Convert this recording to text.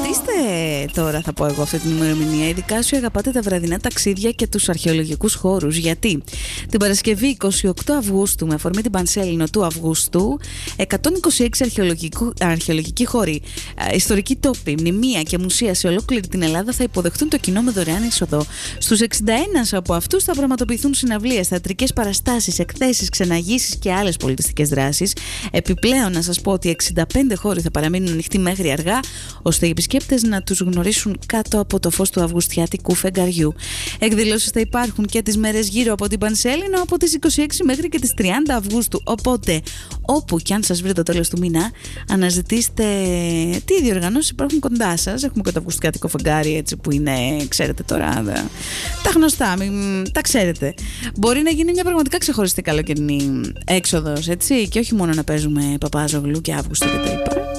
Αναζητήστε τώρα, θα πω εγώ, αυτή την ημερομηνία, ειδικά όσοι αγαπάτε τα βραδινά ταξίδια και τους αρχαιολογικούς χώρους. Γιατί την Παρασκευή 28 Αυγούστου, με αφορμή την Πανσέλινο του Αυγούστου, 126 αρχαιολογικοί χώροι, ιστορικοί τόποι, μνημεία και μουσεία σε ολόκληρη την Ελλάδα θα υποδεχτούν το κοινό με δωρεάν είσοδο. Στους 61 από αυτούς θα πραγματοποιηθούν συναυλίες, θεατρικές παραστάσεις, εκθέσεις, ξεναγήσεις και άλλες πολιτιστικές δράσεις. Επιπλέον, να σας πω ότι 65 χώροι θα παραμείνουν ανοιχτοί μέχρι αργά, ώστε οι επισκέπτες να τους γνωρίσουν κάτω από το φως του αυγουστιάτικου φεγγαριού. Εκδηλώσεις θα υπάρχουν και τις μέρες γύρω από την Πανσέλινο από τις 26 μέχρι και τις 30 Αυγούστου. Οπότε, όπου και αν σας βρει το τέλος του μήνα, αναζητήστε τι διοργανώσεις υπάρχουν κοντά σας. Έχουμε και το αυγουστιάτικο φεγγάρι, έτσι, που είναι, ξέρετε τώρα, τα γνωστά, τα ξέρετε. Μπορεί να γίνει μια πραγματικά ξεχωριστή καλοκαιρινή έξοδος, έτσι, και όχι μόνο να παίζουμε Παπάζογλου και Αύγουστο κτλ.